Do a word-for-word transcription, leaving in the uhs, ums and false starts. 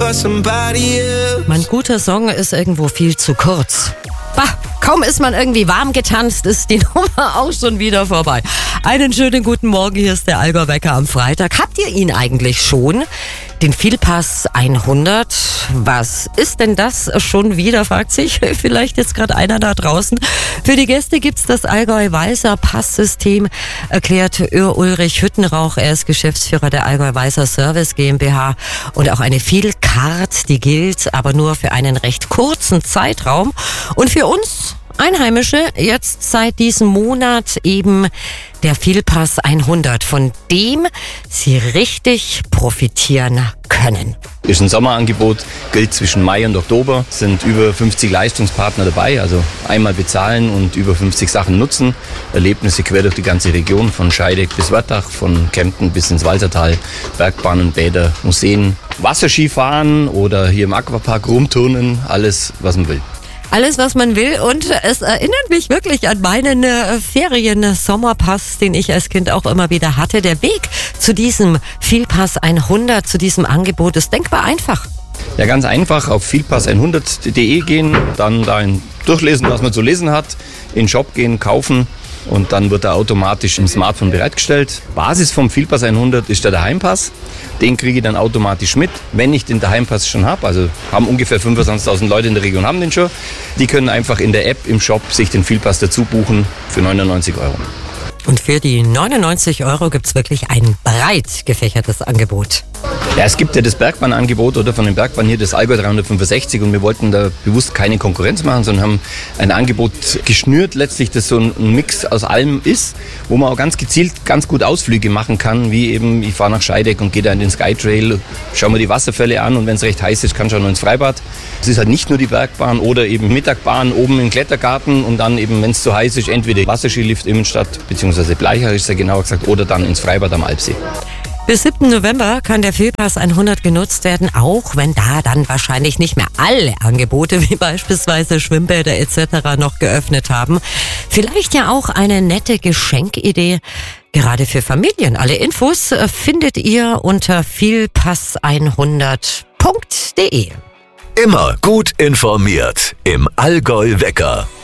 for somebody else. Mein guter Song ist irgendwo viel zu kurz. Bah, kaum ist man irgendwie warm getanzt, ist die Nummer auch schon wieder vorbei. Einen schönen guten Morgen, hier ist der Allgäu Wecker am Freitag. Habt ihr ihn eigentlich schon? Den Vielpass hundert. Was ist denn das schon wieder, fragt sich vielleicht jetzt gerade einer da draußen. Für die Gäste gibt's das Allgäu Weißer Passsystem, erklärt Ulrich Hüttenrauch. Er ist Geschäftsführer der Allgäu Weißer Service GmbH und auch eine Vielcard, die gilt aber nur für einen recht kurzen Zeitraum. Und für uns Einheimische jetzt seit diesem Monat eben der Vielpass hundert, von dem Sie richtig profitieren können. Ist ein Sommerangebot, gilt zwischen Mai und Oktober, sind über fünfzig Leistungspartner dabei, also einmal bezahlen und über fünfzig Sachen nutzen. Erlebnisse quer durch die ganze Region, von Scheideck bis Wörthach, von Kempten bis ins Walsertal, Bergbahnen, Bäder, Museen, Wasserskifahren oder hier im Aquapark rumturnen, alles was man will. Alles, was man will, und es erinnert mich wirklich an meinen äh, Ferien-Sommerpass, den ich als Kind auch immer wieder hatte. Der Weg zu diesem Vielpass hundert, zu diesem Angebot ist denkbar einfach. Ja, ganz einfach, auf vielpass hundert punkt de gehen, dann da durchlesen, was man zu lesen hat, in den Shop gehen, kaufen und dann wird er automatisch im Smartphone bereitgestellt. Basis vom Vielpass hundert ist der Daheimpass. Den kriege ich dann automatisch mit, wenn ich den Daheimpass schon habe. Also haben ungefähr fünfundzwanzigtausend Leute in der Region haben den schon. Die können einfach in der App im Shop sich den Vielpass dazu buchen für neunundneunzig Euro. Und für die neunundneunzig Euro gibt's wirklich ein breit gefächertes Angebot. Ja, es gibt ja das Bergbahnangebot oder von den Bergbahnen hier das Allgäu dreihundertfünfundsechzig und wir wollten da bewusst keine Konkurrenz machen, sondern haben ein Angebot geschnürt, letztlich das so ein Mix aus allem ist, wo man auch ganz gezielt ganz gut Ausflüge machen kann, wie eben ich fahre nach Scheideck und gehe da in den Skytrail, schau mir die Wasserfälle an und wenn es recht heiß ist, kann ich auch noch ins Freibad. Es ist halt nicht nur die Bergbahn oder eben Mittagbahn oben im Klettergarten und dann eben, wenn es zu heiß ist, entweder Wasserskilift Immenstadt beziehungsweise Bleichach ist ja genauer gesagt oder dann ins Freibad am Alpsee. Bis siebten November kann der Vielpass hundert genutzt werden, auch wenn da dann wahrscheinlich nicht mehr alle Angebote wie beispielsweise Schwimmbäder et cetera noch geöffnet haben. Vielleicht ja auch eine nette Geschenkidee, gerade für Familien. Alle Infos findet ihr unter vielpass hundert punkt de. Immer gut informiert im Allgäu Wecker.